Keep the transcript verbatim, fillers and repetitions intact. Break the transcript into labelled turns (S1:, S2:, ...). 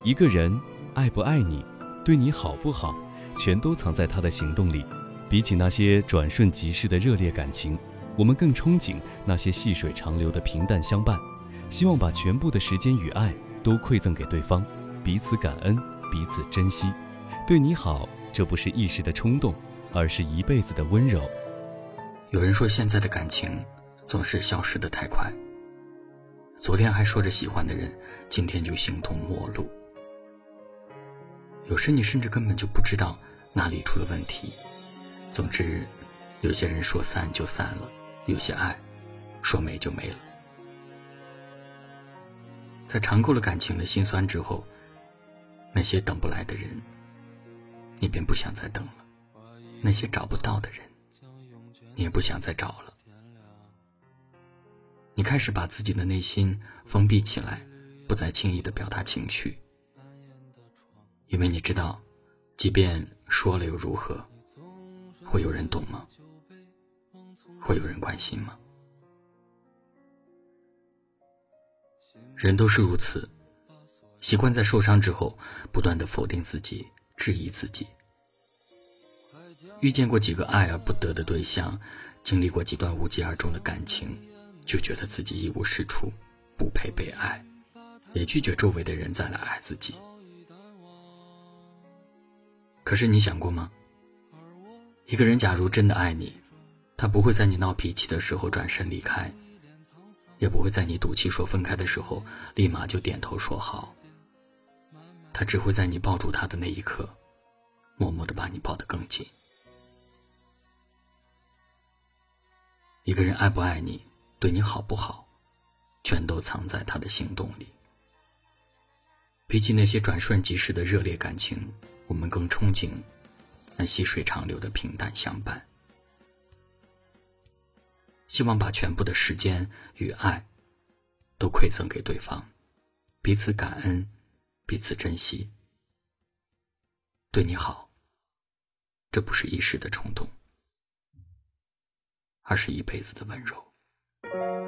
S1: 一个人爱不爱你，对你好不好，全都藏在他的行动里。比起那些转瞬即逝的热烈感情，我们更憧憬那些细水长流的平淡相伴，希望把全部的时间与爱都馈赠给对方，彼此感恩，彼此珍惜。对你好，这不是一时的冲动，而是一辈子的温柔。
S2: 有人说现在的感情总是消失得太快，昨天还说着喜欢的人，今天就形同陌路。有时你甚至根本就不知道哪里出了问题。总之，有些人说散就散了，有些爱说没就没了。在尝够了感情的辛酸之后，那些等不来的人，你便不想再等了；那些找不到的人，你也不想再找了。你开始把自己的内心封闭起来，不再轻易地表达情绪，因为你知道，即便说了又如何？会有人懂吗？会有人关心吗？人都是如此，习惯在受伤之后不断地否定自己，质疑自己。遇见过几个爱而不得的对象，经历过几段无疾而终的感情，就觉得自己一无是处，不配被爱，也拒绝周围的人再来爱自己。可是你想过吗？一个人假如真的爱你，他不会在你闹脾气的时候转身离开，也不会在你赌气说分开的时候立马就点头说好。他只会在你抱住他的那一刻，默默地把你抱得更紧。一个人爱不爱你，对你好不好，全都藏在他的行动里。比起那些转瞬即逝的热烈感情，我们更憧憬那细水长流的平淡相伴，希望把全部的时间与爱都馈赠给对方，彼此感恩，彼此珍惜。对你好，这不是一时的冲动，而是一辈子的温柔。